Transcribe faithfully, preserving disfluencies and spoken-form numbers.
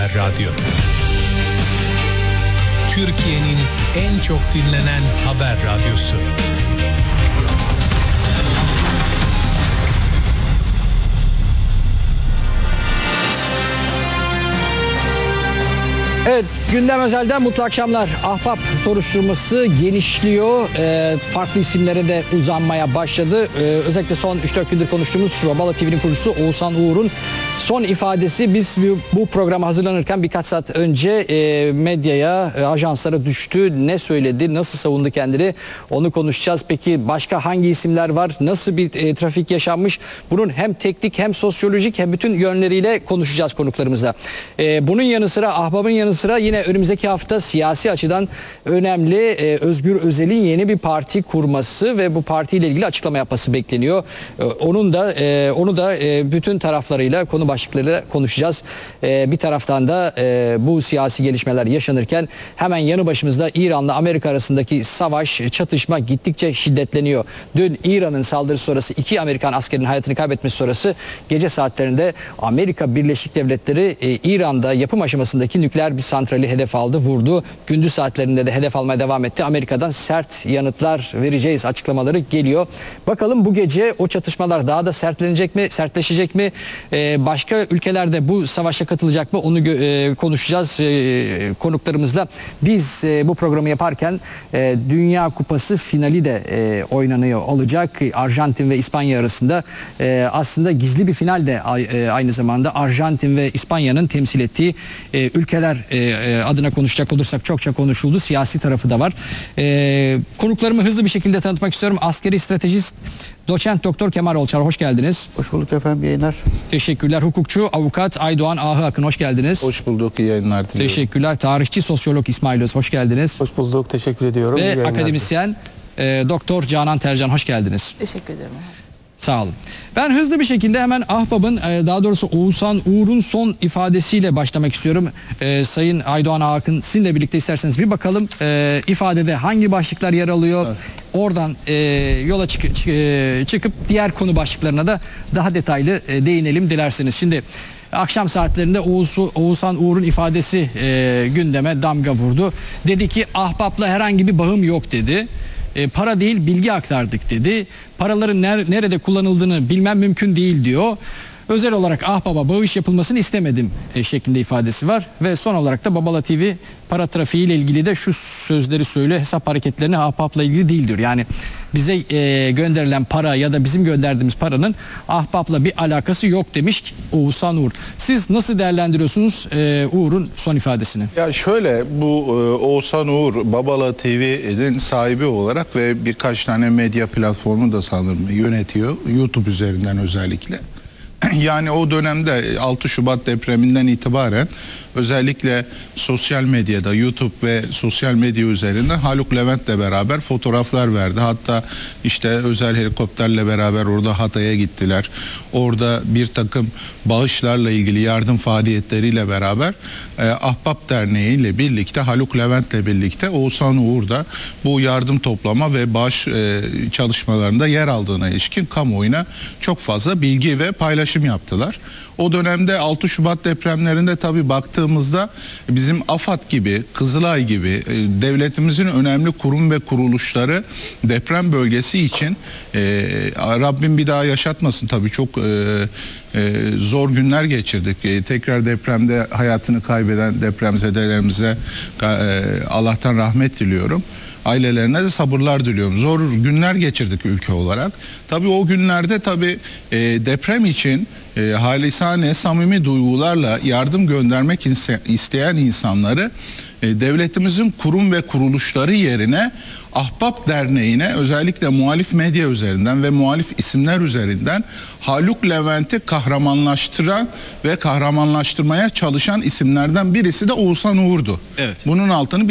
Radyo. Türkiye'nin en çok dinlenen haber radyosu. Evet, Gündem Özel'den mutlu akşamlar. Ahbap soruşturması genişliyor. E, farklı isimlere de uzanmaya başladı. E, özellikle son üç dört gündür konuştuğumuz Babala T V'nin kurucusu Oğuzhan Uğur'un son ifadesi. Biz bu programa hazırlanırken birkaç saat önce e, medyaya, e, ajanslara düştü. Ne söyledi, nasıl savundu kendini onu konuşacağız. Peki başka hangi isimler var? Nasıl bir e, trafik yaşanmış? Bunun hem teknik hem sosyolojik hem bütün yönleriyle konuşacağız konuklarımızla. E, bunun yanı sıra Ahbap'ın yanı sıra yine önümüzdeki hafta siyasi açıdan önemli e, Özgür Özel'in yeni bir parti kurması ve bu partiyle ilgili açıklama yapması bekleniyor. E, onun da e, onu da e, bütün taraflarıyla, konu başlıklarıyla konuşacağız. E, bir taraftan da e, bu siyasi gelişmeler yaşanırken hemen yanı başımızda İran'la Amerika arasındaki savaş, çatışma gittikçe şiddetleniyor. Dün İran'ın saldırısı sonrası iki Amerikan askerinin hayatını kaybetmesi sonrası gece saatlerinde Amerika Birleşik Devletleri e, İran'da yapım aşamasındaki nükleer bir santrali hedef aldı, vurdu. Gündüz saatlerinde de hedef almaya devam etti. Amerika'dan sert yanıtlar vereceğiz açıklamaları geliyor. Bakalım bu gece o çatışmalar daha da sertlenecek mi, sertleşecek mi? Ee, başka ülkelerde bu savaşa katılacak mı? Onu e, konuşacağız e, konuklarımızla. Biz e, bu programı yaparken e, Dünya Kupası finali de e, oynanıyor olacak. Arjantin ve İspanya arasında e, aslında gizli bir final de e, aynı zamanda Arjantin ve İspanya'nın temsil ettiği e, ülkeler e, adına konuşacak olursak çokça konuşuldu. Siyasi tarafı da var. E, konuklarımı hızlı bir şekilde tanıtmak istiyorum. Askeri stratejist Doçent Doktor Kemal Olçar, hoş geldiniz. Hoş bulduk efendim, yayınlar. Teşekkürler. Hukukçu Avukat Aydoğan Ahı Akın, hoş geldiniz. Hoş bulduk, iyi yayınlar diliyorum. Teşekkürler. Tarihçi sosyolog İsmail Öz, hoş geldiniz. Hoş bulduk, teşekkür ediyorum. Ve akademisyen e, Doktor Canan Tercan, hoş geldiniz. Teşekkür ederim. Sağ olun. Ben hızlı bir şekilde hemen Ahbap'ın, daha doğrusu Oğuzhan Uğur'un son ifadesiyle başlamak istiyorum. Ee, Sayın Aydoğan Akın, sizinle birlikte isterseniz bir bakalım e, ifadede hangi başlıklar yer alıyor. Evet. Oradan e, yola çık çık çıkıp diğer konu başlıklarına da daha detaylı e, değinelim dilerseniz. Şimdi akşam saatlerinde Oğuz, Oğuzhan Uğur'un ifadesi e, gündeme damga vurdu. Dedi ki Ahbap'la herhangi bir bağım yok dedi. E, para değil bilgi aktardık dedi. Paraların ner nerede kullanıldığını bilmem mümkün değil diyor. Özel olarak Ahbap'a bağış yapılmasını istemedim e, şeklinde ifadesi var. Ve son olarak da Babala T V para trafiği ile ilgili de şu sözleri söylüyor. Hesap hareketlerini Ahbap'la ilgili değil diyor. Yani bize e, gönderilen para ya da bizim gönderdiğimiz paranın Ahbap'la bir alakası yok demiş Oğuzhan Uğur. Siz nasıl değerlendiriyorsunuz e, Uğur'un son ifadesini? Ya şöyle, bu e, Oğuzhan Uğur Babala T V'nin sahibi olarak ve birkaç tane medya platformu da sanırım yönetiyor. YouTube üzerinden özellikle. Yani o dönemde altı Şubat depreminden itibaren özellikle sosyal medyada, YouTube ve sosyal medya üzerinden Haluk Levent'le beraber fotoğraflar verdi. Hatta işte özel helikopterle beraber orada Hatay'a gittiler. Orada bir takım bağışlarla ilgili yardım faaliyetleriyle beraber e, Ahbap Derneği ile birlikte, Haluk Levent'le birlikte Oğuzhan Uğur da bu yardım toplama ve bağış e, çalışmalarında yer aldığına ilişkin kamuoyuna çok fazla bilgi ve paylaşım yaptılar. O dönemde altı Şubat depremlerinde tabii baktığımızda bizim AFAD gibi, Kızılay gibi devletimizin önemli kurum ve kuruluşları deprem bölgesi için e, Rabbim bir daha yaşatmasın tabii, çok e, e, zor günler geçirdik. E, tekrar depremde hayatını kaybeden depremzedelerimize e, Allah'tan rahmet diliyorum. Ailelerine de sabırlar diliyorum. Zor günler geçirdik ülke olarak. Tabii o günlerde tabii e, deprem için e, halisane, samimi duygularla yardım göndermek isteyen insanları e, devletimizin kurum ve kuruluşları yerine Ahbap Derneği'ne, özellikle muhalif medya üzerinden ve muhalif isimler üzerinden Haluk Levent'i kahramanlaştıran ve kahramanlaştırmaya çalışan isimlerden birisi de Oğuzhan Uğur'du. Evet. Bunun altını